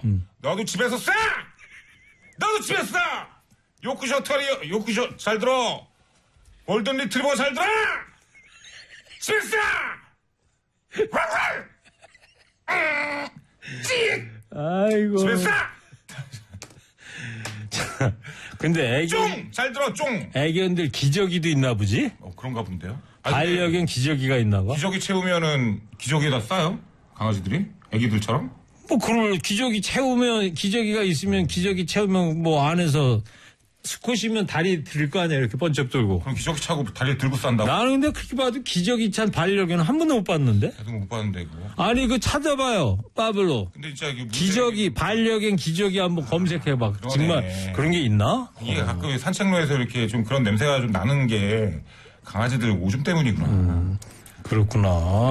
너도 집에서 싸! 너도 집에서 싸! 요크셔 터리어, 요크셔, 잘 들어! 골든 리트리버 잘 들어! 집에서 싸! 찍! 아이고. 집에서 싸! 근데 애기. 쫑! 잘 들어, 쫑! 애견들 기저귀도 있나 보지? 그런가 본데요? 반려견 기저귀가 있나 봐. 기저귀 채우면은 기저귀에다 싸요? 강아지들이? 애기들처럼? 뭐, 그걸 기저귀 채우면, 기저귀가 있으면 기저귀 채우면 뭐 안에서 스쿼시면 다리 들 거 아니야. 이렇게 번쩍 들고. 그럼 기저귀 차고 다리에 들고 싼다고? 나는 근데 그렇게 봐도 기저귀 찬 반려견은 한 번도 못 봤는데? 나도 못 봤는데, 그거. 아니, 그 찾아봐요. 빠블로. 근데 진짜 이게 기저귀, 반려견 기저귀 한번 검색해봐. 그러네. 정말 그런 게 있나? 이게 가끔 산책로에서 이렇게 좀 그런 냄새가 좀 나는 게 강아지들 오줌 때문이구나. 그렇구나.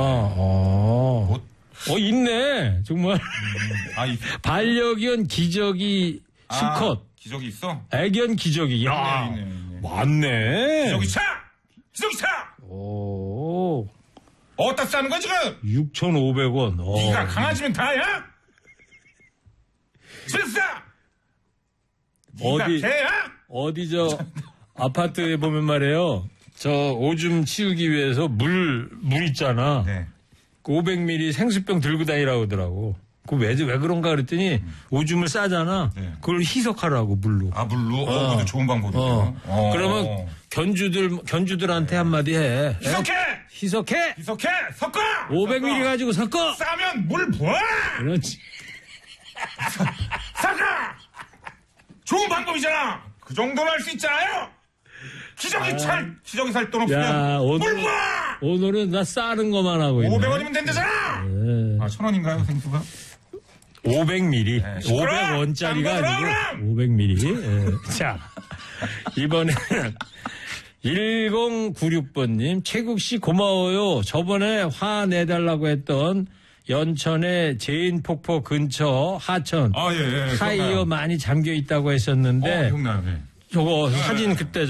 있네. 정말. 반려견 기저귀 수컷. 기저귀 있어? 애견 기저귀. 야, 있네. 맞네. 기저귀 차! 기저귀 차! 오. 어디다 싸는 거야, 지금? 6,500원. 네가 강아지면 다야? 집에서 싸! 어디, 개야? 어디 아파트에 보면 말이에요. 저 오줌 치우기 위해서 물 있잖아. 네. 500ml 생수병 들고 다니라고 하더라고. 왜 그런가 그랬더니 오줌을 싸잖아. 네. 그걸 희석하라고 물로. 물로? 그것도 좋은 방법이죠. 그러면 견주들한테 한마디 해. 희석해! 섞어! 500ml 가지고 섞어! 싸면 물 부어! 그렇지. 섞어! 좋은 방법이잖아! 그 정도는 할 수 있잖아요! 기저귀 살 돈 없으면 물 부어! 오늘은 나 싸는 것만 하고 있네. 500원이면 된다잖아! 네. 1,000원인가요, 생수가? 500ml. 네, 500원짜리가 아니고 500ml. 네. 자, 이번에는 1096번님, 최국씨 고마워요. 저번에 화 내달라고 했던 연천의 제인폭포 근처 하천. 타이어 많이 잠겨 있다고 했었는데. 기억나요, 네. 저거 사진 그때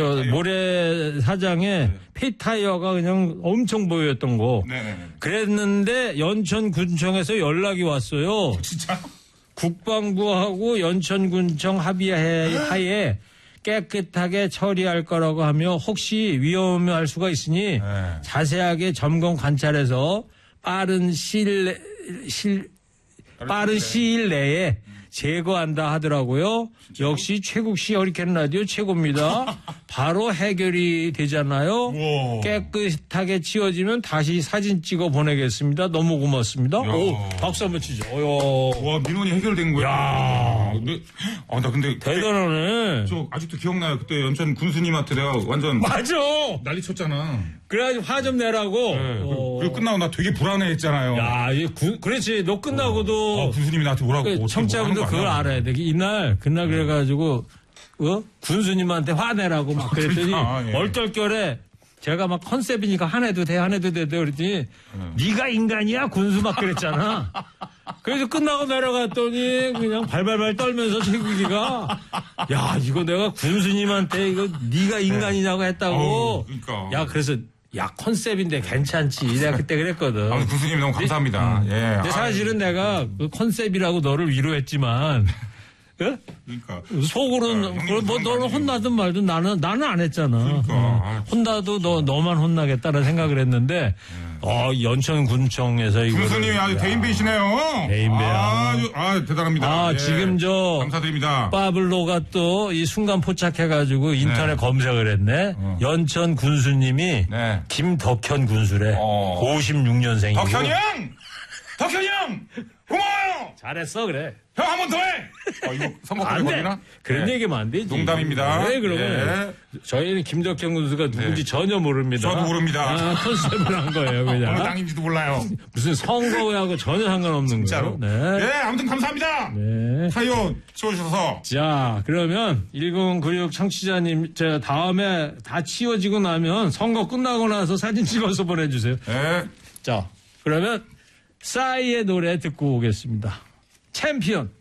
모래사장에 폐타이어가 그냥 엄청 보였던 거. 네네네. 그랬는데 연천군청에서 연락이 왔어요. 진짜? 국방부하고 연천군청 합의하에 깨끗하게 처리할 거라고 하며 혹시 위험할 수가 있으니 자세하게 점검 관찰해서 빠른 시일 내에 제거한다 하더라고요. 역시 최국씨 허리케인 라디오 최고입니다. 바로 해결이 되잖아요. 우와. 깨끗하게 치워지면 다시 사진 찍어 보내겠습니다. 너무 고맙습니다. 오, 박수 한번 치죠. 와, 민원이 해결된 거야. 야, 나 근데 대단하네. 저 아직도 기억나요. 그때 연천 군수님한테 내가 완전 맞아. 난리 쳤잖아. 그래가지고 화 좀 내라고. 그리고 끝나고 나 되게 불안해했잖아요. 야, 그렇지. 너 끝나고도 군수님이 나한테 뭐라고 청자분도 그걸 알아야 돼. 그날 그래가지고 군수님한테 화내라고 막 그랬더니 얼떨결에 제가 막 컨셉이니까 화내도 돼 그랬더니 네가 인간이야 군수 막 그랬잖아. 그래서 끝나고 내려갔더니 그냥 발발발 떨면서 최국이가 야 이거 내가 군수님한테 이거 네가 인간이냐고 했다고. 그러니까. 야 그래서 야 컨셉인데 괜찮지. 내가 그때 그랬거든. 군수님 너무 감사합니다. 근데 사실은 내가 그 컨셉이라고 너를 위로했지만. 예? 그러니까. 속으로는, 너는 혼나든 말든 나는 안 했잖아. 그러니까. 혼나도 너만 혼나겠다는 생각을 했는데, 연천군청에서 이거. 군수님이 아주 대인배시네요. 대인배야. 대단합니다. 지금 감사드립니다. 빠블로가 또 이 순간 포착해가지고 인터넷 검색을 했네. 연천 군수님이 김덕현 군수래. 56년생이고. 덕현이 형! 고마워요! 잘했어, 그래. 형, 한 번 더 해! 이거 선거까지 걸리나? 그런 얘기면 안 되지. 농담입니다. 네, 그러면. 저희는 김덕현 군수가 누군지 전혀 모릅니다. 저도 모릅니다. 컨셉을 한 거예요, 그냥. 어느 당인지도 몰라요. 무슨 선거하고 전혀 상관없는 진짜로? 거예요. 네, 아무튼 감사합니다. 네. 타이어 치워주셔서. 자, 그러면 1096 청취자님, 다음에 다 치워지고 나면 선거 끝나고 나서 사진 찍어서 보내주세요. 네. 자, 그러면 싸이의 노래 듣고 오겠습니다. 챔피언.